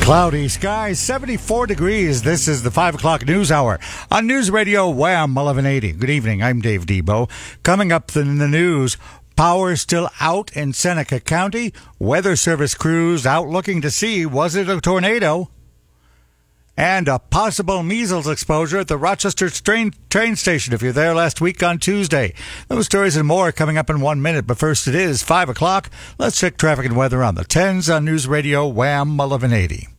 Cloudy skies, 74 degrees. This is the 5 o'clock news hour on News Radio Wham 1180. Good evening. I'm Dave Debo. Coming up in the news, power still out in Seneca County. Weather Service crews out looking to see, was it a tornado? And a possible measles exposure at the Rochester train station if you're there last week on Tuesday. Those stories and more coming up in 1 minute. But first, it is 5 o'clock. Let's check traffic and weather on the 10s on News Radio Wham 1180.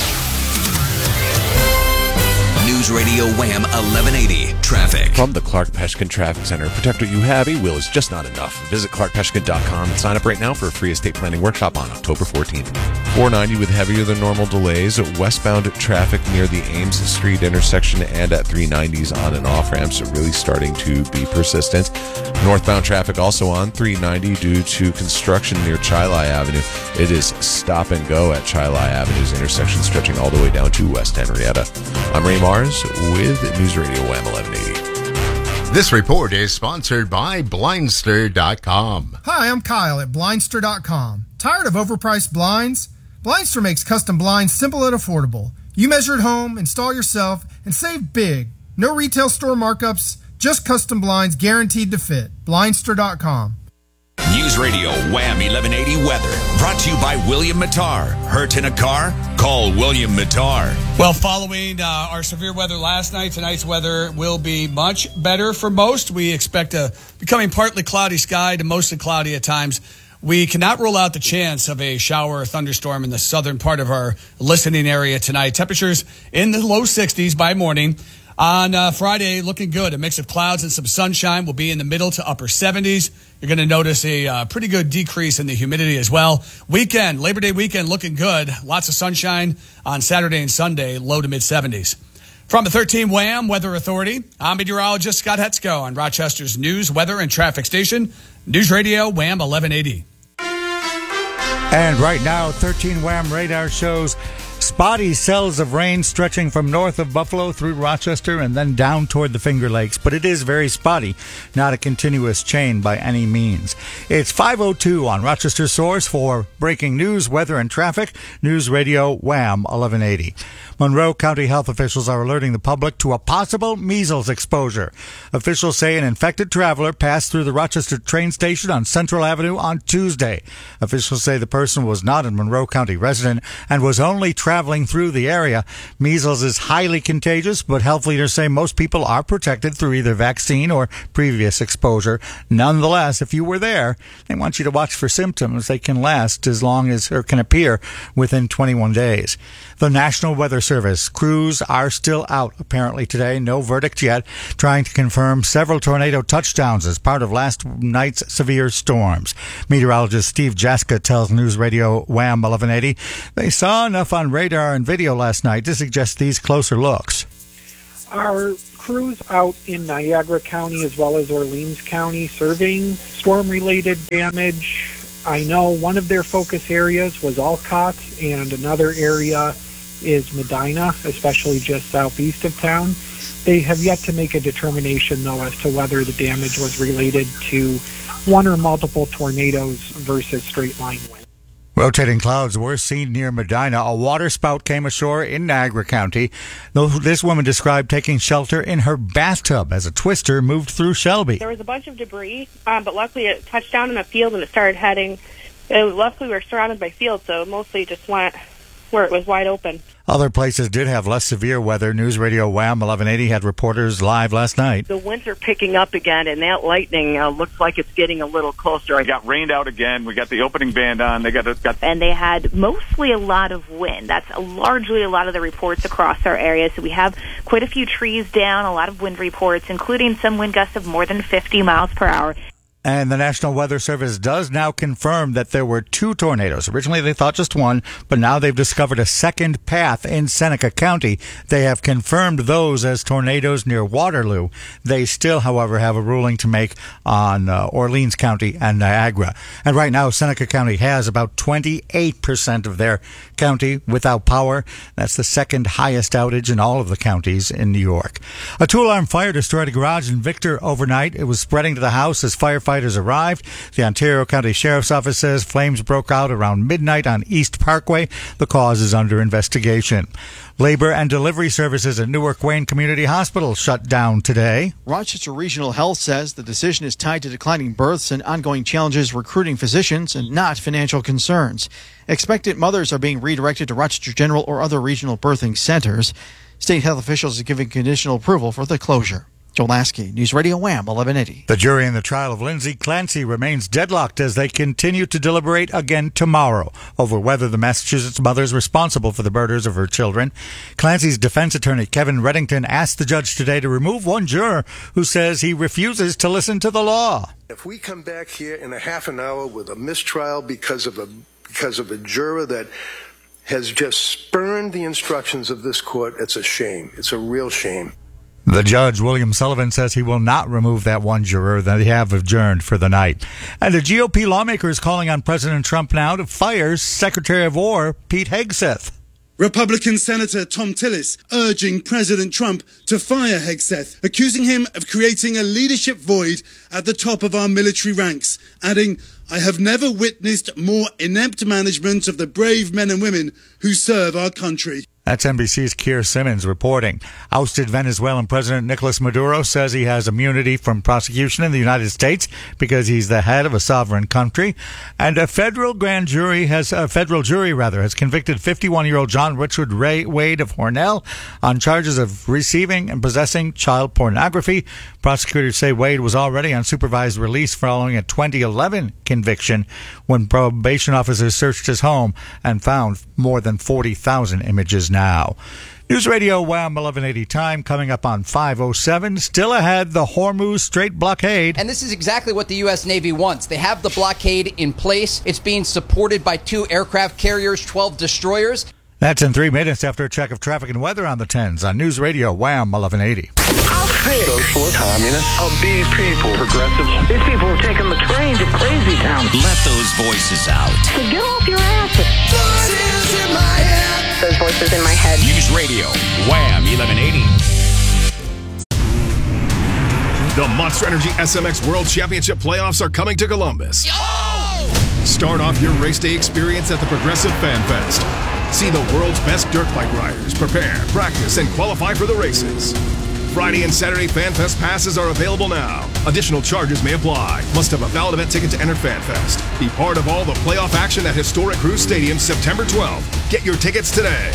News Radio Wham 1180 Traffic. From the Clark Peshkin Traffic Center, protect what you have. A will is just not enough. Visit clarkpeshkin.com and sign up right now for a free estate planning workshop on October 14th. 490 with heavier than normal delays. Westbound traffic near the Ames Street intersection and at 390s on and off ramps really starting to be persistent. Northbound traffic also on 390 due to construction near Chilai Avenue. It is stop and go at Chilai Avenue's intersection stretching all the way down to West Henrietta. I'm Ray Mars with News Radio Wham 1180. This report is sponsored by Blindster.com. Hi, I'm Kyle at Blindster.com. Tired of overpriced blinds? Blindster makes custom blinds simple and affordable. You measure at home, install yourself, and save big. No retail store markups, just custom blinds guaranteed to fit. Blindster.com. News Radio Wham 1180 Weather. Brought to you by William Mattar. Hurt in a car? Call William Mattar. Well, following our severe weather last night, tonight's weather will be much better for most. We expect a becoming partly cloudy sky to mostly cloudy at times. We cannot rule out the chance of a shower or thunderstorm in the southern part of our listening area tonight. Temperatures in the low 60s by morning. On Friday, looking good. A mix of clouds and some sunshine will be in the middle to upper 70s. You're going to notice a pretty good decrease in the humidity as well. Weekend, Labor Day weekend, looking good. Lots of sunshine on Saturday and Sunday, low to mid 70s. From the 13 Wham Weather Authority, I'm meteorologist Scott Hetzko on Rochester's news, weather, and traffic station, News Radio Wham 1180. And right now, 13 Wham radar shows spotty cells of rain stretching from north of Buffalo through Rochester and then down toward the Finger Lakes. But it is very spotty, not a continuous chain by any means. It's 5:02 on Rochester Source for breaking news, weather, and traffic. News Radio Wham 1180. Monroe County health officials are alerting the public to a possible measles exposure. Officials say an infected traveler passed through the Rochester train station on Central Avenue on Tuesday. Officials say the person was not a Monroe County resident and was only traveling through the area. Measles is highly contagious, but health leaders say most people are protected through either vaccine or previous exposure. Nonetheless, if you were there, they want you to watch for symptoms. They can last as long as, or can appear within 21 days. The National Weather Service crews are still out apparently today. No verdict yet, trying to confirm several tornado touchdowns as part of last night's severe storms. Meteorologist Steve Jaska tells News Radio Wham 1180 they saw enough on radar and video last night to suggest these closer looks. Our crews out in Niagara County as well as Orleans County surveying storm-related damage. I know one of their focus areas was Alcott, and another area is Medina, especially just southeast of town. They have yet to make a determination, though, as to whether the damage was related to one or multiple tornadoes versus straight-line wind. Rotating clouds were seen near Medina. A waterspout came ashore in Niagara County. This woman described taking shelter in her bathtub as a twister moved through Shelby. There was a bunch of debris, but luckily it touched down in a field and it started heading. Luckily we were surrounded by fields, so it mostly just went where it was wide open. Other places did have less severe weather. News Radio Wham 1180 had reporters live last night. The winds are picking up again, and that lightning looks like it's getting a little closer. It got rained out again. We got the opening band on. And they had mostly a lot of wind. That's largely a lot of the reports across our area. So we have quite a few trees down, a lot of wind reports, including some wind gusts of more than 50 miles per hour. And the National Weather Service does now confirm that there were two tornadoes. Originally, they thought just one, but now they've discovered a second path in Seneca County. They have confirmed those as tornadoes near Waterloo. They still, however, have a ruling to make on Orleans County and Niagara. And right now, Seneca County has about 28% of their county without power. That's the second highest outage in all of the counties in New York. A two-alarm fire destroyed a garage in Victor overnight. It was spreading to the house as firefighters firefighters arrived. The Ontario County Sheriff's Office says flames broke out around midnight on East Parkway. The cause is under investigation. Labor and delivery services at Newark Wayne Community Hospital shut down today. Rochester Regional Health says the decision is tied to declining births and ongoing challenges recruiting physicians and not financial concerns. Expectant mothers are being redirected to Rochester General or other regional birthing centers. State health officials are giving conditional approval for the closure. Joel Lasky, News Radio Wham 1180. The jury in the trial of Lindsay Clancy remains deadlocked as they continue to deliberate again tomorrow over whether the Massachusetts mother is responsible for the murders of her children. Clancy's defense attorney, Kevin Reddington, asked the judge today to remove one juror who says he refuses to listen to the law. If we come back here in a half an hour with a mistrial because of a juror that has just spurned the instructions of this court, it's a shame. It's a real shame. The judge, William Sullivan, says he will not remove that one juror that they have adjourned for the night. And the GOP lawmaker is calling on President Trump now to fire Secretary of War Pete Hegseth. Republican Senator Tom Tillis urging President Trump to fire Hegseth, accusing him of creating a leadership void at the top of our military ranks, adding, "I have never witnessed more inept management of the brave men and women who serve our country." That's NBC's Keir Simmons reporting. Ousted Venezuelan President Nicolas Maduro says he has immunity from prosecution in the United States because he's the head of a sovereign country. And a federal jury has convicted 51-year-old John Richard Wade of Hornell on charges of receiving and possessing child pornography. Prosecutors say Wade was already on supervised release following a 2011 conviction when probation officers searched his home and found more than 40,000 images now. News Radio Wham 1180 time coming up on 5:07. Still ahead, the Hormuz Strait blockade. And this is exactly what the U.S. Navy wants. They have the blockade in place. It's being supported by 2 aircraft carriers, 12 destroyers. That's in 3 minutes after a check of traffic and weather on the 10s on News Radio Wham 1180. How sick socialist, communists of these people, progressives. These people are taking the train to crazy town. Let those voices out. So get off your asses. Voices in my head. Those voices in my head. News Radio Wham 1180. The Monster Energy SMX World Championship playoffs are coming to Columbus. Start off your race day experience at the Progressive Fan Fest. See the world's best dirt bike riders prepare, practice, and qualify for the races. Friday and Saturday Fan Fest passes are available now. Additional charges may apply. Must have a valid event ticket to enter Fan Fest. Be part of all the playoff action at Historic Cruise Stadium September 12th. Get your tickets today.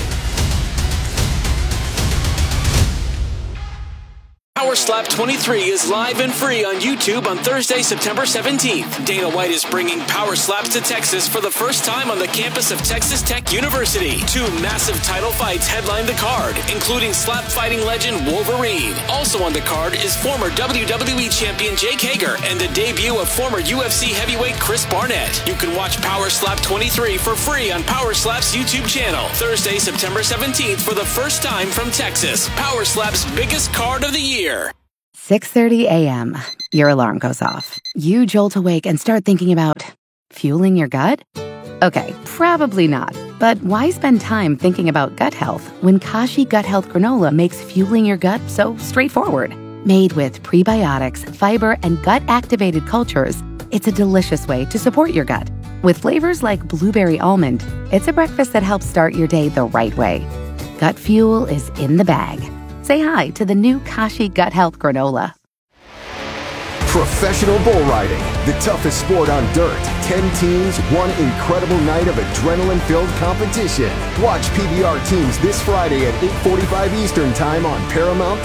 Power Slap 23 is live and free on YouTube on Thursday, September 17th. Dana White is bringing Power Slaps to Texas for the first time on the campus of Texas Tech University. 2 massive title fights headline the card, including slap fighting legend Wolverine. Also on the card is former WWE champion Jake Hager and the debut of former UFC heavyweight Chris Barnett. You can watch Power Slap 23 for free on Power Slap's YouTube channel. Thursday, September 17th for the first time from Texas. Power Slap's biggest card of the year. 6:30 a.m. Your alarm goes off. You jolt awake and start thinking about fueling your gut? Okay, probably not. But why spend time thinking about gut health when Kashi Gut Health Granola makes fueling your gut so straightforward? Made with prebiotics, fiber, and gut-activated cultures, it's a delicious way to support your gut. With flavors like blueberry almond, it's a breakfast that helps start your day the right way. Gut fuel is in the bag. Say hi to the new Kashi Gut Health Granola. Professional bull riding, the toughest sport on dirt. 10 teams, one incredible night of adrenaline-filled competition. Watch PBR teams this Friday at 8:45 Eastern Time on Paramount+.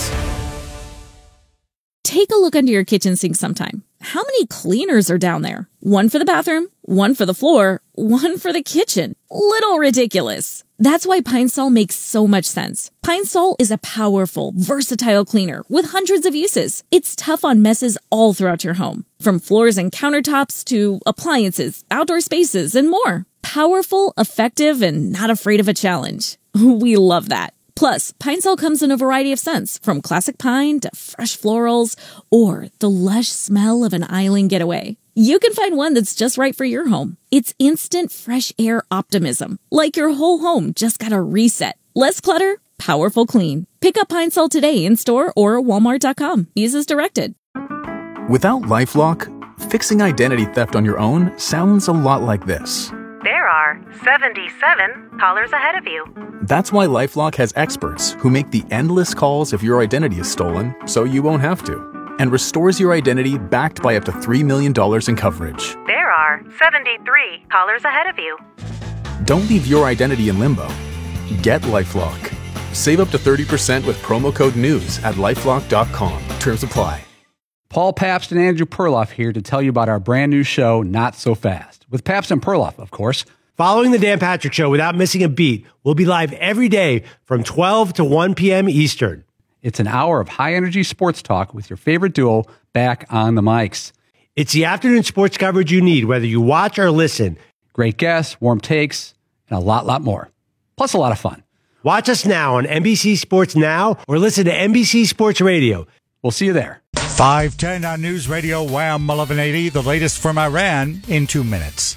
Take a look under your kitchen sink sometime. How many cleaners are down there? One for the bathroom, one for the floor, one for the kitchen. Little ridiculous. That's why Pine Sol makes so much sense. Pine Sol is a powerful, versatile cleaner with hundreds of uses. It's tough on messes all throughout your home, from floors and countertops to appliances, outdoor spaces, and more. Powerful, effective, and not afraid of a challenge. We love that. Plus, Pine Sol comes in a variety of scents, from classic pine to fresh florals, or the lush smell of an island getaway. You can find one that's just right for your home. It's instant fresh air optimism, like your whole home just got a reset. Less clutter, powerful clean. Pick up Pine Sol today in store or Walmart.com. Use as directed. Without LifeLock, Fixing identity theft on your own sounds a lot like this. There are 77 callers ahead of you. That's why LifeLock has experts who make the endless calls if your identity is stolen, so you won't have to, and restores your identity backed by up to $3 million in coverage. There are 73 callers ahead of you. Don't leave your identity in limbo. Get LifeLock. Save up to 30% with promo code NEWS at LifeLock.com. Terms apply. Paul Pabst and Andrew Perloff here to tell you about our brand new show, Not So Fast, with Pabst and Perloff, of course. Following the Dan Patrick Show without missing a beat, we'll be live every day from 12 to 1 p.m. Eastern. It's an hour of high-energy sports talk with your favorite duo back on the mics. It's the afternoon sports coverage you need, whether you watch or listen. Great guests, warm takes, and a lot more. Plus a lot of fun. Watch us now on NBC Sports Now or listen to NBC Sports Radio. We'll see you there. 5:10 on News Radio Wham 1180, the latest from Iran in 2 minutes.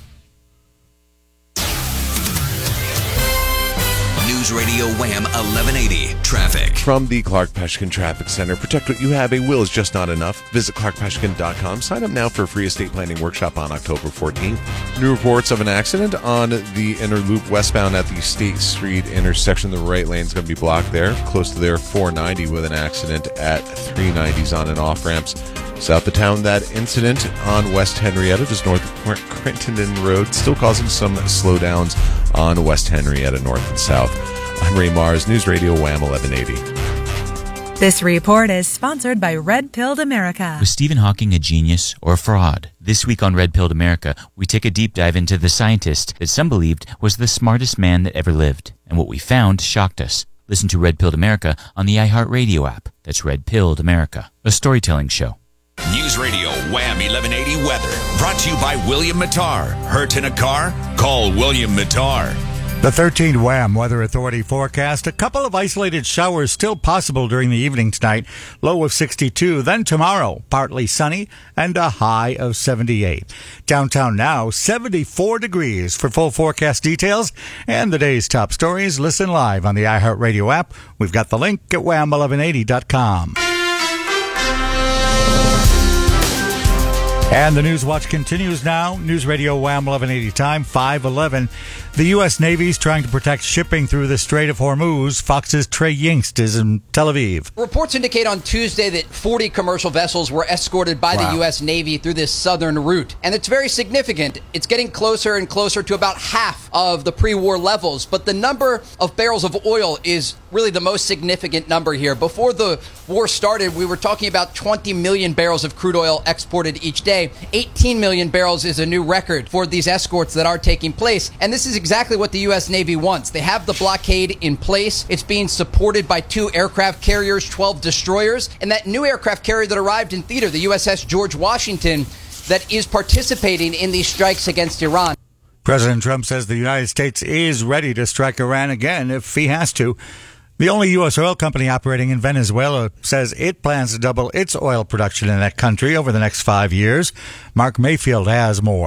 News Radio Wham 1180 traffic. From the Clark Peshkin Traffic Center, protect what you have. A will is just not enough. Visit clarkpeshkin.com. Sign up now for a free estate planning workshop on October 14th. New reports of an accident on the inner loop westbound at the State Street intersection. The right lane is going to be blocked there. Close to there, 490 with an accident at 390s on and off ramps. South of town, that incident on West Henrietta, just north of Crittenden Road, still causing some slowdowns on West Henrietta, north and south. I'm Ray Mars, News Radio Wham 1180. This report is sponsored by Red Pilled America. Was Stephen Hawking a genius or a fraud? This week on Red Pilled America, we take a deep dive into the scientist that some believed was the smartest man that ever lived. And what we found shocked us. Listen to Red Pilled America on the iHeartRadio app. That's Red Pilled America, a storytelling show. News Radio Wham 1180 weather. Brought to you by William Mattar. Hurt in a car? Call William Mattar. The 13th Wham Weather Authority forecast. A couple of isolated showers still possible during the evening tonight. Low of 62. Then tomorrow, partly sunny and a high of 78. Downtown now, 74 degrees. For full forecast details and the day's top stories, listen live on the iHeartRadio app. We've got the link at wham1180.com. And the News Watch continues now. News Radio Wham 1180 time, 5:11. The U.S. Navy is trying to protect shipping through the Strait of Hormuz. Fox's Trey Yingst is in Tel Aviv. Reports indicate on Tuesday that 40 commercial vessels were escorted by the U.S. Navy through this southern route. And it's very significant. It's getting closer and closer to about half of the pre-war levels. But the number of barrels of oil is really the most significant number here. Before the war started, we were talking about 20 million barrels of crude oil exported each day. 18 million barrels is a new record for these escorts that are taking place. And this is exactly what the U.S. Navy wants. They have the blockade in place. It's being supported by 2 aircraft carriers, 12 destroyers, and that new aircraft carrier that arrived in theater, the USS George Washington, that is participating in these strikes against Iran. President Trump says the United States is ready to strike Iran again if he has to. The only U.S. oil company operating in Venezuela says it plans to double its oil production in that country over the next 5 years. Mark Mayfield has more.